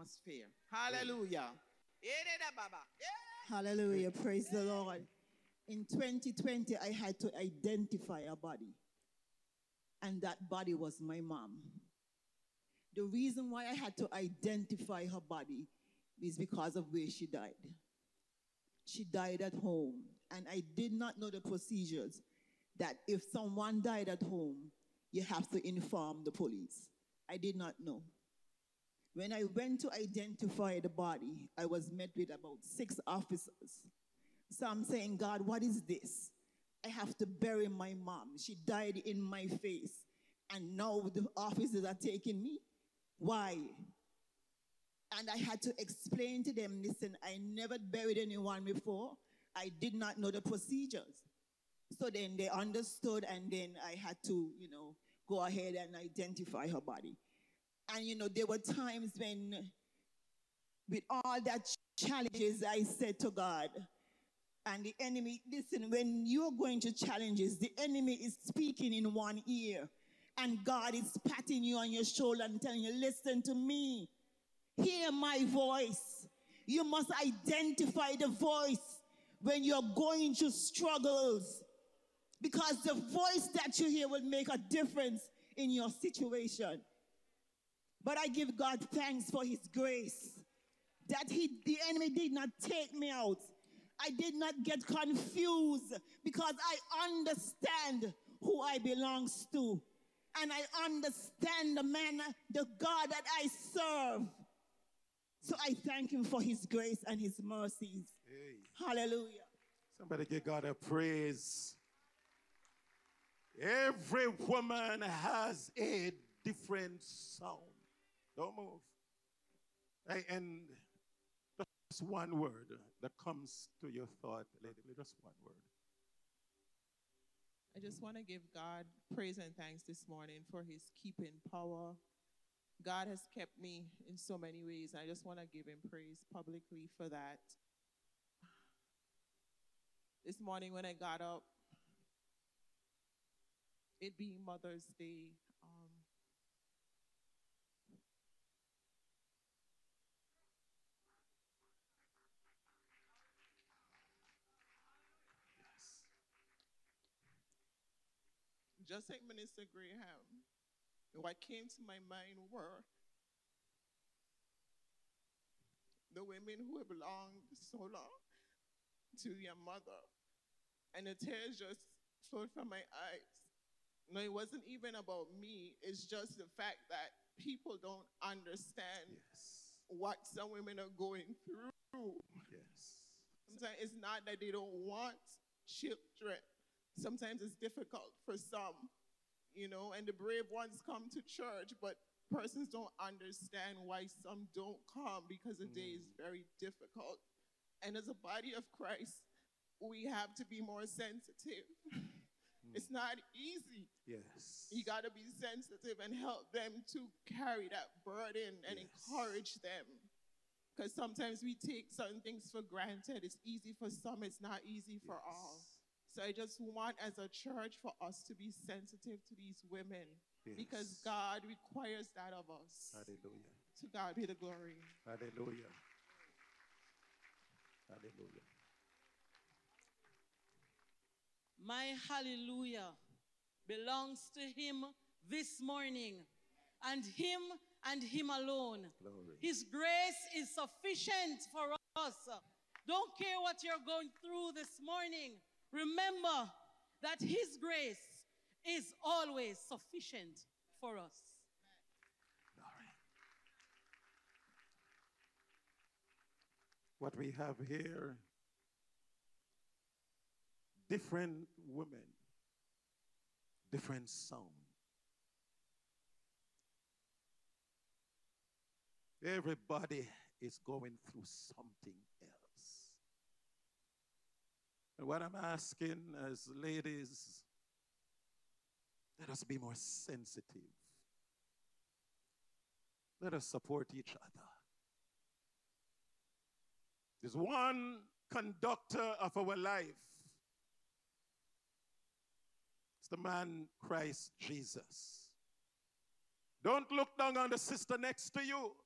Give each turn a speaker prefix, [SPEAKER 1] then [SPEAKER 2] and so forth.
[SPEAKER 1] atmosphere. Hallelujah.
[SPEAKER 2] Hallelujah. Praise the Lord. In 2020, I had to identify a body, and that body was my mom. The reason why I had to identify her body is because of where she died. She died at home, and I did not know the procedures that if someone died at home, you have to inform the police. I did not know. When I went to identify the body, I was met with about 6 officers. So I'm saying, God, what is this? I have to bury my mom. She died in my face. And now the officers are taking me. Why? And I had to explain to them, listen, I never buried anyone before. I did not know the procedures. So then they understood, and then I had to, go ahead and identify her body. And, there were times when, with all that challenges, I said to God, and the enemy, listen, when you're going to challenges, the enemy is speaking in one ear, and God is patting you on your shoulder and telling you, listen to me. Hear my voice. You must identify the voice when you're going through struggles, because the voice that you hear will make a difference in your situation. But I give God thanks for his grace, that the enemy did not take me out. I did not get confused, because I understand who I belongs to. And I understand the God that I serve. So I thank him for his grace and his mercies.
[SPEAKER 3] Hey.
[SPEAKER 2] Hallelujah.
[SPEAKER 3] Somebody give God a praise. Every woman has a different sound. Don't move. And just one word that comes to your thought, lady. Just one word.
[SPEAKER 4] I just want to give God praise and thanks this morning for his keeping power. God has kept me in so many ways. I just want to give him praise publicly for that. This morning when I got up, it being Mother's Day, just like Minister Graham, what came to my mind were the women who have belonged so long to your mother. And the tears just flowed from my eyes. No, it wasn't even about me. It's just the fact that people don't understand what some women are going through.
[SPEAKER 3] Yes.
[SPEAKER 4] Sometimes it's not that they don't want children. Sometimes it's difficult for some, and the brave ones come to church, but persons don't understand why some don't come, because the day is very difficult. And as a body of Christ, we have to be more sensitive. It's not easy.
[SPEAKER 3] Yes.
[SPEAKER 4] You got to be sensitive and help them to carry that burden and encourage them. Because sometimes we take certain things for granted. It's easy for some, it's not easy for all. So I just want, as a church, for us to be sensitive to these women, because God requires that of us.
[SPEAKER 3] Hallelujah.
[SPEAKER 4] To God be the glory.
[SPEAKER 3] Hallelujah. Hallelujah.
[SPEAKER 5] My hallelujah belongs to him this morning, and him alone.
[SPEAKER 3] Glory.
[SPEAKER 5] His grace is sufficient for us. Don't care what you're going through this morning. Remember that his grace is always sufficient for us.
[SPEAKER 3] Glory. What we have here, different women, different sound. Everybody is going through something else. And what I'm asking as ladies, let us be more sensitive. Let us support each other. There's one conductor of our life. It's the man Christ Jesus. Don't look down on the sister next to you.